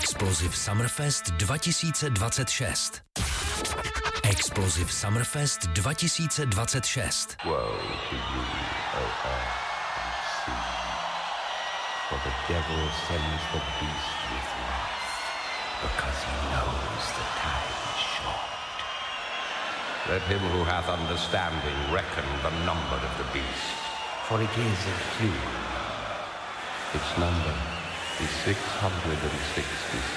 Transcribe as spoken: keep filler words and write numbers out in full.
Explosive Summerfest dva tisíce dvacet šest. Explosive Summerfest dva tisíce dvacet šest. Woe to you, O earth and sea, for the devil sends the beast with wrath, because he knows the time is short. Let him who hath understanding reckon the number of the beast, for it is a few. Its number is six hundred and sixty.